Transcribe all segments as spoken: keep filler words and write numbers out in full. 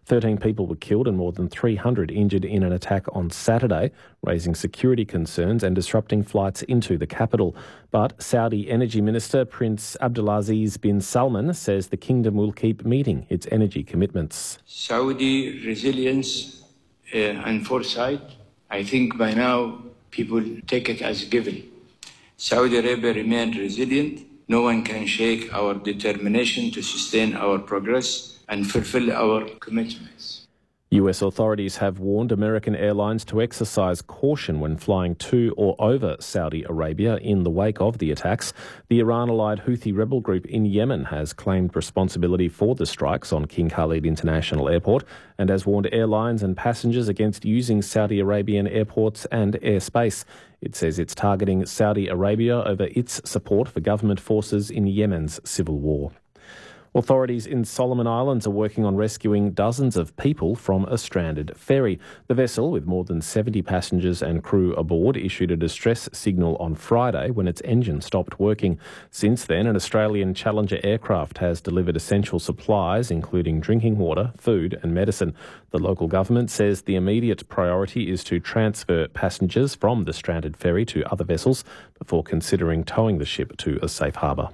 thirteen people were killed and more than three hundred injured in an attack on Saturday, raising security concerns and disrupting flights into the capital. But Saudi Energy Minister Prince Abdulaziz bin Salman says the kingdom will keep meeting its energy commitments. Saudi resilience uh, and foresight, I think by now people take it as given. Saudi Arabia remains resilient. No one can shake our determination to sustain our progress and fulfill our commitments. U S authorities have warned American airlines to exercise caution when flying to or over Saudi Arabia in the wake of the attacks. The Iran-allied Houthi rebel group in Yemen has claimed responsibility for the strikes on King Khalid International Airport and has warned airlines and passengers against using Saudi Arabian airports and airspace. It says it's targeting Saudi Arabia over its support for government forces in Yemen's civil war. Authorities in Solomon Islands are working on rescuing dozens of people from a stranded ferry. The vessel, with more than seventy passengers and crew aboard, issued a distress signal on Friday when its engine stopped working. Since then, an Australian Challenger aircraft has delivered essential supplies, including drinking water, food and medicine. The local government says the immediate priority is to transfer passengers from the stranded ferry to other vessels before considering towing the ship to a safe harbour.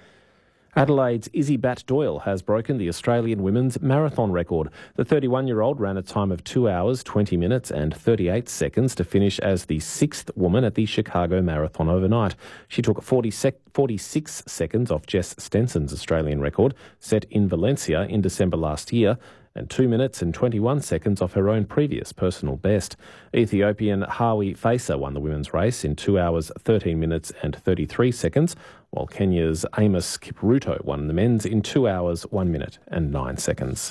Adelaide's Izzy Batt-Doyle has broken the Australian women's marathon record. The thirty-one-year-old ran a time of two hours, twenty minutes and thirty-eight seconds to finish as the sixth woman at the Chicago Marathon overnight. She took forty sec- forty-six seconds off Jess Stenson's Australian record, set in Valencia in December last year, and two minutes and twenty-one seconds off her own previous personal best. Ethiopian Hawi Faisa won the women's race in two hours, thirteen minutes and thirty-three seconds, while Kenya's Amos Kipruto won the men's in two hours, one minute and nine seconds.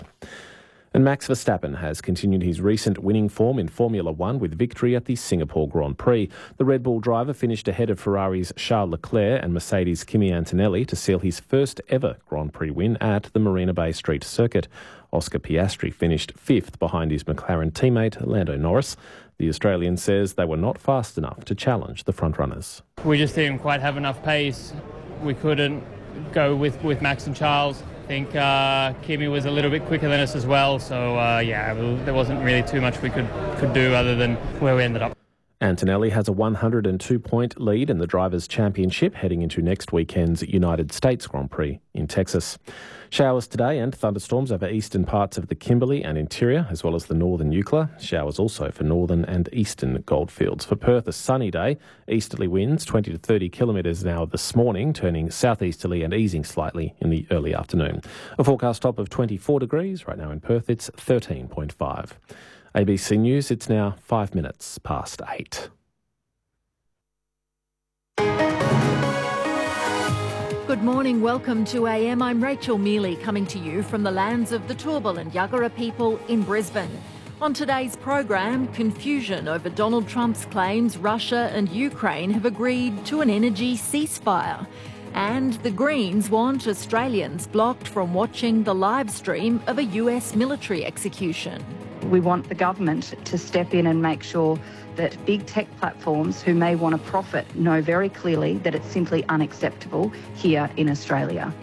And Max Verstappen has continued his recent winning form in Formula One with victory at the Singapore Grand Prix. The Red Bull driver finished ahead of Ferrari's Charles Leclerc and Mercedes' Kimi Antonelli to seal his first ever Grand Prix win at the Marina Bay Street circuit. Oscar Piastri finished fifth behind his McLaren teammate Lando Norris. The Australian says they were not fast enough to challenge the frontrunners. We just didn't quite have enough pace. We couldn't go with, with Max and Charles. I think uh, Kimi was a little bit quicker than us as well, so uh, yeah, there wasn't really too much we could, could do other than where we ended up. Antonelli has a one hundred two point lead in the Drivers' Championship heading into next weekend's United States Grand Prix in Texas. Showers today and thunderstorms over eastern parts of the Kimberley and interior, as well as the northern Eucla. Showers also for northern and eastern Goldfields. For Perth, a sunny day. Easterly winds twenty to thirty kilometres an hour this morning, turning southeasterly and easing slightly in the early afternoon. A forecast top of twenty-four degrees. Right now in Perth, it's thirteen point five. A B C News, it's now five minutes past eight. Good morning, welcome to A M. I'm Rachel Mealy, coming to you from the lands of the Turrbal and Yagara people in Brisbane. On today's program, confusion over Donald Trump's claims Russia and Ukraine have agreed to an energy ceasefire. And the Greens want Australians blocked from watching the live stream of a U S military execution. We want the government to step in and make sure that big tech platforms who may want to profit know very clearly that it's simply unacceptable here in Australia.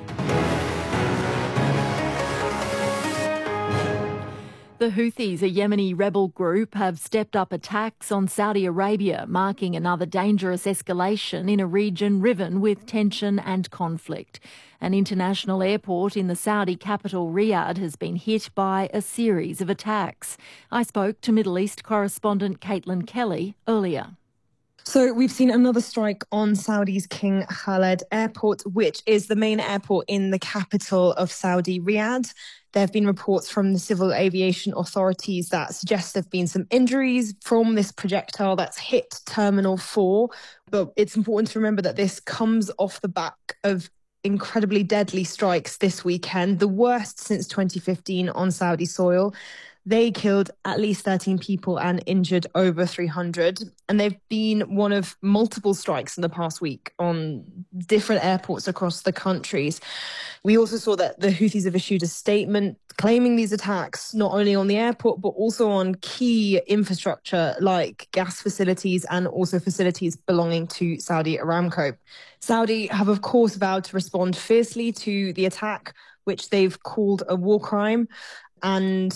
The Houthis, a Yemeni rebel group, have stepped up attacks on Saudi Arabia, marking another dangerous escalation in a region riven with tension and conflict. An international airport in the Saudi capital Riyadh has been hit by a series of attacks. I spoke to Middle East correspondent Caitlin Kelly earlier. So we've seen another strike on Saudi's King Khalid Airport, which is the main airport in the capital of Saudi, Riyadh. There have been reports from the civil aviation authorities that suggest there have been some injuries from this projectile that's hit Terminal four. But it's important to remember that this comes off the back of incredibly deadly strikes this weekend, the worst since twenty fifteen on Saudi soil. They killed at least thirteen people and injured over three hundred. And they've been one of multiple strikes in the past week on different airports across the countries. We also saw that the Houthis have issued a statement claiming these attacks not only on the airport, but also on key infrastructure like gas facilities and also facilities belonging to Saudi Aramco. Saudi have, of course, vowed to respond fiercely to the attack, which they've called a war crime. And